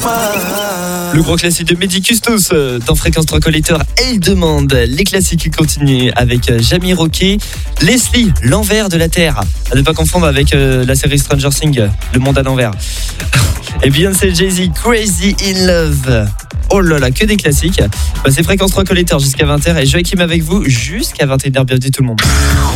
Le gros classique de Mehdi Custos dans Fréquence 3 Collector. Elle demande les classiques qui continuent avec Jamie Roquet. Leslie, l'envers de la Terre. À ne pas confondre avec la série Stranger Things, Le monde à l'envers. Et Beyoncé, Jay-Z, Crazy in Love. Oh là là, que des classiques. C'est Fréquence 3 Collector jusqu'à 20h et Joachim avec vous jusqu'à 21h. Bienvenue tout le monde.